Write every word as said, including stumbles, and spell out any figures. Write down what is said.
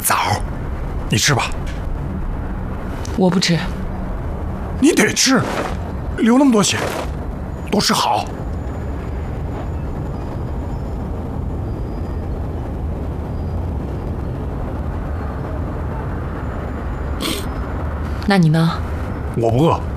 枣，你吃吧。 我不吃。 你得吃，流那么多血，都吃好。 那你呢？ 我不饿。